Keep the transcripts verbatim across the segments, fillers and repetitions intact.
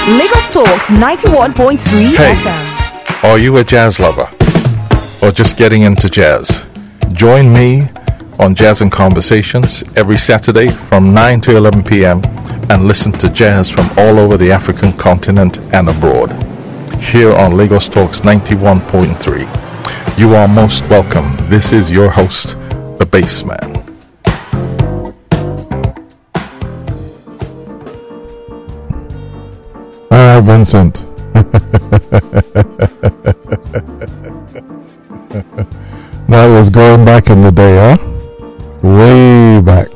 Lagos Talks ninety-one point three Hey. F M. Are you a jazz lover or just getting into jazz? Join me on Jazz and Conversations every Saturday from nine to eleven p.m. and listen to jazz from all over the African continent and abroad. Here on Lagos Talks ninety-one point three. You are most welcome. This is your host, the Bassman. All right, Vincent. That was going back in the day, huh? Way back.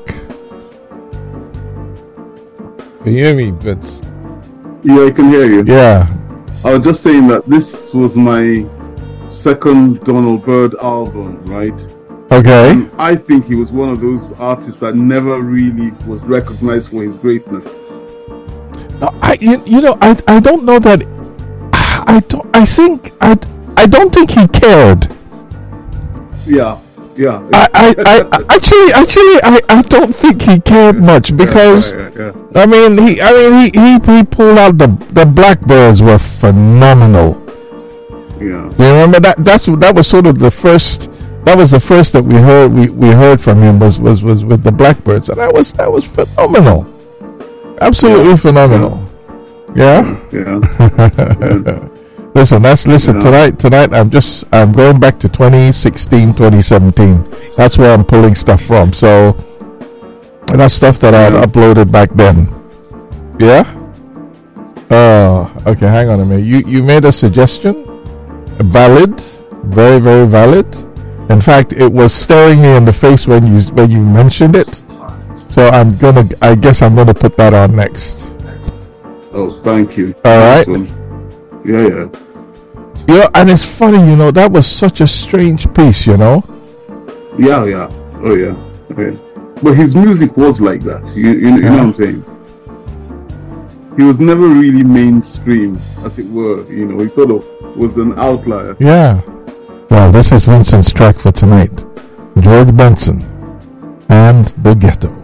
Can you hear me, Vince? Yeah, I can hear you. Yeah. I was just saying that this was my second Donald Byrd album, right? Okay. And I think he was one of those artists that never really was recognized for his greatness. No, I you, you know I I don't know that. I don't. I think I I don't think he cared. Yeah, yeah. I, I, I actually actually I, I don't think he cared much because Yeah, yeah, yeah. I mean he I mean he, he, he pulled out the the Blackbirds were phenomenal. Yeah. You remember that that's that was sort of the first that was the first that we heard we, we heard from him was, was, was with the Blackbirds, and that was that was phenomenal. Absolutely Yeah. phenomenal. Yeah? Yeah. Yeah. Listen, let's listen Yeah. tonight. Tonight, I'm just I'm going back to twenty sixteen, twenty seventeen. That's where I'm pulling stuff from. So that's stuff that I had Yeah. uploaded back then. Yeah. Oh, okay. Hang on a minute. You you made a suggestion. Valid, very very valid. In fact, it was staring me in the face when you when you mentioned it. So I'm gonna. I guess I'm gonna put that on next. Oh, thank you. All right. Nice one. Yeah, yeah. You know, and it's funny. You know, that was such a strange piece. You know. Yeah, yeah. Oh, yeah. Okay. But his music was like that. You, you, you know what I'm saying? He was never really mainstream, as it were. You know, he sort of was an outlier. Yeah. Well, this is Vincent's track for tonight. George Benson and The Ghetto.